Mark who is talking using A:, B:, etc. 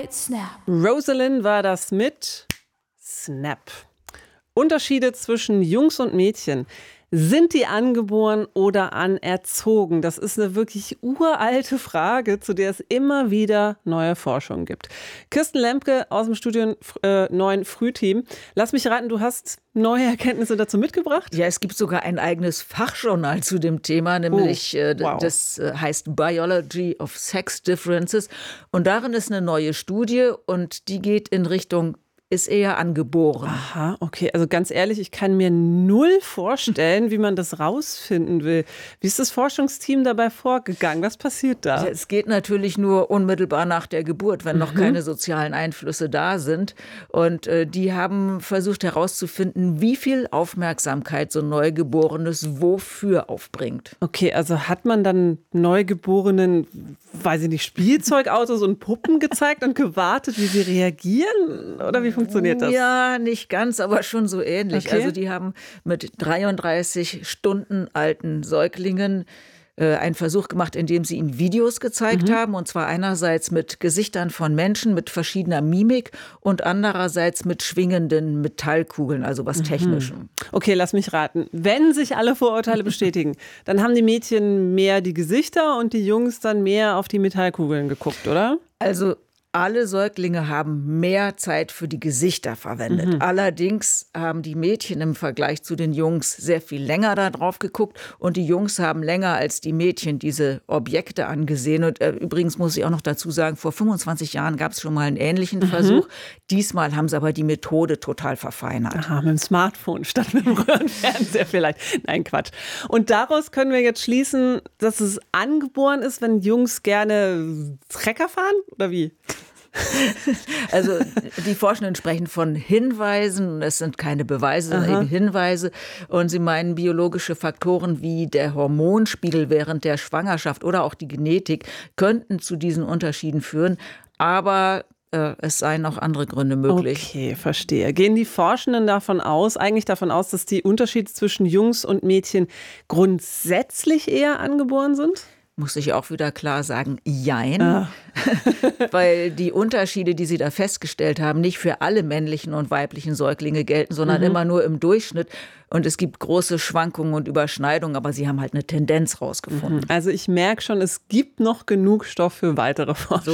A: right snap.
B: Rosalind war das mit Snap. Unterschiede zwischen Jungs und Mädchen. Sind die angeboren oder anerzogen? Das ist eine wirklich uralte Frage, zu der es immer wieder neue Forschung gibt. Kirsten Lemke aus dem Studio 9 Frühteam. Lass mich raten, du hast neue Erkenntnisse dazu mitgebracht?
C: Ja, es gibt sogar ein eigenes Fachjournal zu dem Thema, nämlich
B: wow.
C: das heißt Biology of Sex Differences. Und darin ist eine neue Studie und die geht in Richtung ist eher angeboren.
B: Aha, okay. Also ganz ehrlich, ich kann mir null vorstellen, wie man das rausfinden will. Wie ist das Forschungsteam dabei vorgegangen? Was passiert da?
C: Ja, es geht natürlich nur unmittelbar nach der Geburt, wenn noch keine sozialen Einflüsse da sind. Und die haben versucht herauszufinden, wie viel Aufmerksamkeit so ein Neugeborenes wofür aufbringt.
B: Okay, also hat man dann Neugeborenen, weiß ich nicht, Spielzeugautos und Puppen gezeigt und gewartet, wie sie reagieren? Oder wie funktioniert das?
C: Ja, nicht ganz, aber schon so ähnlich.
B: Okay.
C: Also die haben mit 33 Stunden alten Säuglingen einen Versuch gemacht, indem sie ihnen Videos gezeigt haben. Und zwar einerseits mit Gesichtern von Menschen mit verschiedener Mimik und andererseits mit schwingenden Metallkugeln, also was Technischem.
B: Okay, lass mich raten. Wenn sich alle Vorurteile bestätigen, dann haben die Mädchen mehr die Gesichter und die Jungs dann mehr auf die Metallkugeln geguckt, oder?
C: Also alle Säuglinge haben mehr Zeit für die Gesichter verwendet. Allerdings haben die Mädchen im Vergleich zu den Jungs sehr viel länger da drauf geguckt und die Jungs haben länger als die Mädchen diese Objekte angesehen. Und übrigens muss ich auch noch dazu sagen, vor 25 Jahren gab es schon mal einen ähnlichen Versuch. Diesmal haben sie aber die Methode total verfeinert.
B: Aha, mit dem Smartphone statt mit dem Röhrenfernseher vielleicht. Nein, Quatsch. Und daraus können wir jetzt schließen, dass es angeboren ist, wenn Jungs gerne Trecker fahren? Oder wie?
C: Also die Forschenden sprechen von Hinweisen, es sind keine Beweise, sondern eben Hinweise. Und sie meinen, biologische Faktoren wie der Hormonspiegel während der Schwangerschaft oder auch die Genetik könnten zu diesen Unterschieden führen. Aber es seien auch andere Gründe möglich.
B: Okay, verstehe. Gehen die Forschenden eigentlich davon aus, dass die Unterschiede zwischen Jungs und Mädchen grundsätzlich eher angeboren sind?
C: Muss ich auch wieder klar sagen, jein. Weil die Unterschiede, die sie da festgestellt haben, nicht für alle männlichen und weiblichen Säuglinge gelten, sondern immer nur im Durchschnitt. Und es gibt große Schwankungen und Überschneidungen, aber sie haben halt eine Tendenz rausgefunden.
B: Also ich merke schon, es gibt noch genug Stoff für weitere Forschung.